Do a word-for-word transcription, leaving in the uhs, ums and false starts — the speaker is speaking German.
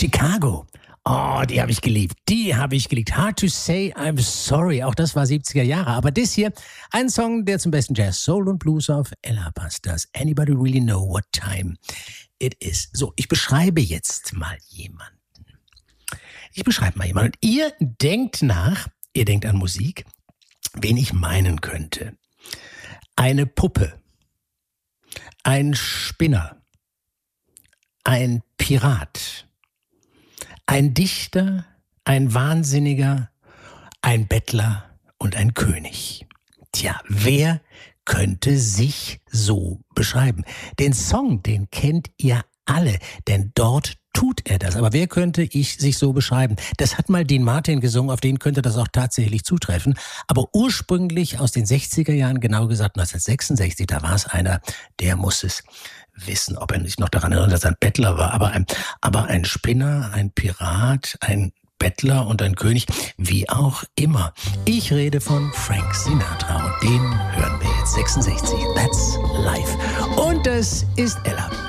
Chicago. Oh, die habe ich geliebt. Die habe ich geliebt. Hard to say I'm sorry. Auch das war siebziger Jahre. Aber das hier, ein Song, der zum besten Jazz, Soul und Blues auf Ella passt. Does anybody really know what time it is? So, ich beschreibe jetzt mal jemanden. Ich beschreibe mal jemanden. Und ihr denkt nach, ihr denkt an Musik, wen ich meinen könnte. Eine Puppe. Ein Spinner. Ein Pirat. Ein Dichter, ein Wahnsinniger, ein Bettler und ein König. Tja, wer könnte sich so beschreiben? Den Song, den kennt ihr alle, denn dort tut er das. Aber wer könnte ich sich so beschreiben? Das hat mal Dean Martin gesungen, auf den könnte das auch tatsächlich zutreffen. Aber ursprünglich aus den sechziger Jahren, genau gesagt neunzehnhundertsechsundsechzig, da war es einer, der muss es wissen, ob er sich noch daran erinnert, dass er ein Bettler war. Aber ein, aber ein Spinner, ein Pirat, ein Bettler und ein König, wie auch immer. Ich rede von Frank Sinatra und den hören wir jetzt. sechsundsechzig, That's Life. Und das ist Ella.